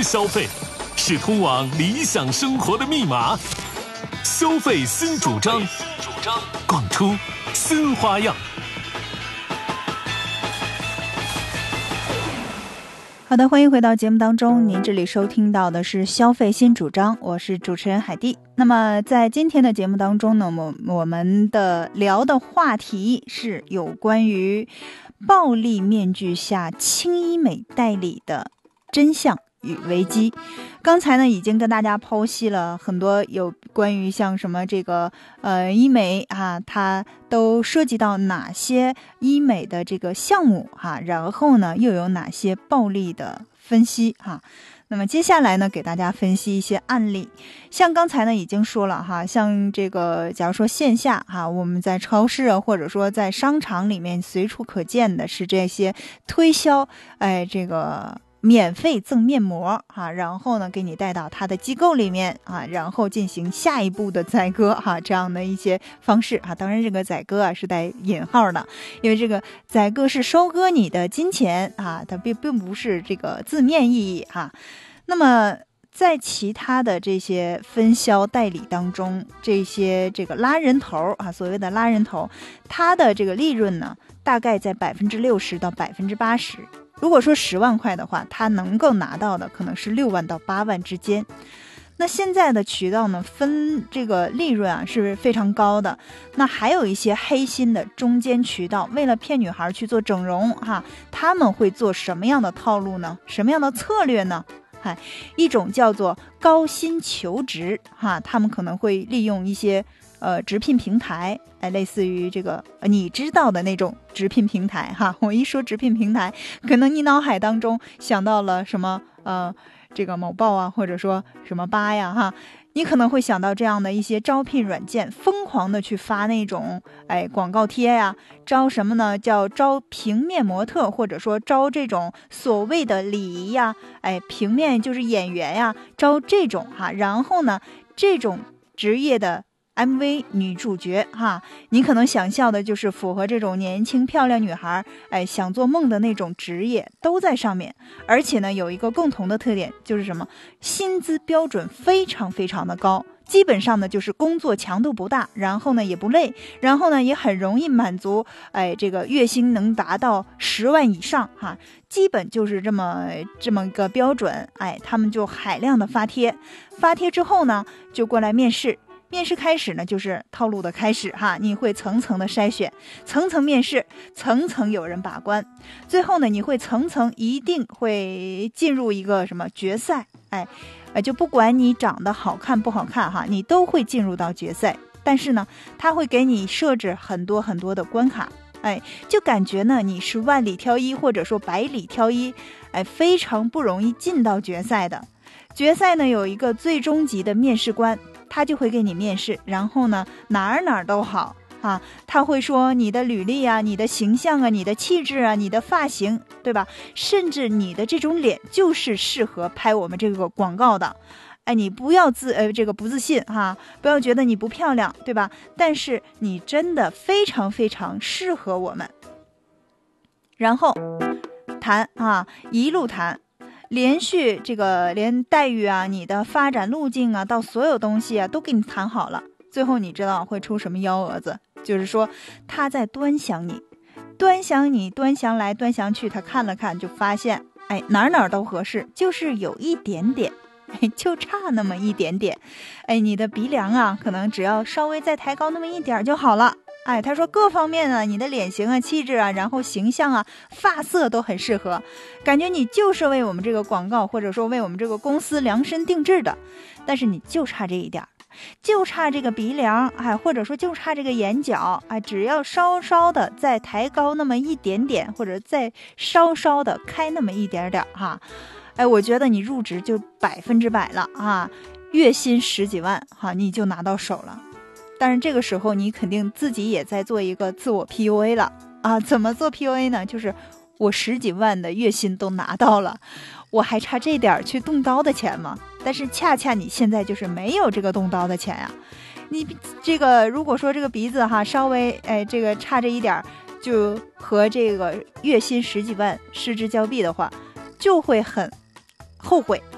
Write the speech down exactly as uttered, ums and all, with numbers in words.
消费是通往理想生活的密码。消费新主张，逛出新花样。 好的，欢迎回到节目当中，您这里收听到的是消费新主张，我是主持人海蒂。那么在今天的节目当中呢，我我们的聊的话题是有关于暴力面具下轻医美代理的真相与危机。刚才呢已经跟大家剖析了很多有关于像什么这个呃医美啊，它都涉及到哪些医美的这个项目哈、啊，然后呢又有哪些暴力的分析哈、啊。那么接下来呢给大家分析一些案例，像刚才呢已经说了哈，像这个假如说线下哈，我们在超市啊或者说在商场里面随处可见的是这些推销哎这个免费赠面膜啊，然后呢给你带到他的机构里面啊，然后进行下一步的宰割哈、啊，这样的一些方式啊。当然这个宰割啊是带引号的，因为这个宰割是收割你的金钱啊，它并并不是这个字面意义哈、啊。那么在其他的这些分销代理当中，这些这个拉人头啊，所谓的拉人头，它的这个利润呢大概在百分之六十到百分之八十。如果说十万块的话，他能够拿到的可能是六万到八万之间。那现在的渠道呢，分这个利润啊是非常高的。那还有一些黑心的中间渠道，为了骗女孩去做整容哈，他们会做什么样的套路呢？什么样的策略呢？嗨，一种叫做高薪求职哈，他们可能会利用一些呃直聘平台，哎，类似于这个、呃、你知道的那种直聘平台哈。我一说直聘平台，可能你脑海当中想到了什么呃这个某报啊，或者说什么吧呀哈，你可能会想到这样的一些招聘软件，疯狂的去发那种哎广告贴呀、啊，招什么呢？叫招平面模特，或者说招这种所谓的礼仪呀，哎，平面就是演员呀，招这种哈。然后呢，这种职业的M V 女主角哈，你可能想象的就是符合这种年轻漂亮女孩哎想做梦的那种职业都在上面，而且呢有一个共同的特点，就是什么？薪资标准非常非常的高，基本上呢就是工作强度不大，然后呢也不累，然后呢也很容易满足哎这个月薪能达到十万以上哈，基本就是这么这么个标准。哎，他们就海量的发贴，发贴之后呢就过来面试。面试开始呢，就是套路的开始哈，你会层层的筛选，层层面试，层层有人把关，最后呢，你会层层一定会进入一个什么决赛，哎，呃，就不管你长得好看不好看哈，你都会进入到决赛。但是呢，他会给你设置很多很多的关卡，哎，就感觉呢你是万里挑一或者说百里挑一，哎，非常不容易进到决赛的。决赛呢有一个最终级的面试官。他就会给你面试，然后呢哪儿哪儿都好啊，他会说你的履历啊，你的形象啊，你的气质啊，你的发型，对吧？甚至你的这种脸就是适合拍我们这个广告的。哎，你不要自呃这个不自信哈、啊，不要觉得你不漂亮，对吧？但是你真的非常非常适合我们。然后谈啊，一路谈。连续这个连待遇啊，你的发展路径啊，到所有东西啊都给你谈好了，最后你知道会出什么幺蛾子？就是说他在端详你，端详你，端详来端详去，他看了看就发现，哎，哪哪都合适，就是有一点点，哎，就差那么一点点，哎，你的鼻梁啊，可能只要稍微再抬高那么一点就好了。哎，他说各方面啊，你的脸型啊、气质啊，然后形象啊、发色都很适合，感觉你就是为我们这个广告或者说为我们这个公司量身定制的。但是你就差这一点，就差这个鼻梁，哎，或者说就差这个眼角，哎，只要稍稍的再抬高那么一点点，或者再稍稍的开那么一点点哈，哎，我觉得你入职就百分之百了啊，月薪十几万哈，你就拿到手了。但是这个时候你肯定自己也在做一个自我 P U A 了啊！怎么做 P U A 呢？就是我十几万的月薪都拿到了，我还差这点去动刀的钱吗？但是恰恰你现在就是没有这个动刀的钱呀、啊。你这个如果说这个鼻子哈稍微哎这个差这一点，就和这个月薪十几万失之交臂的话，就会很后悔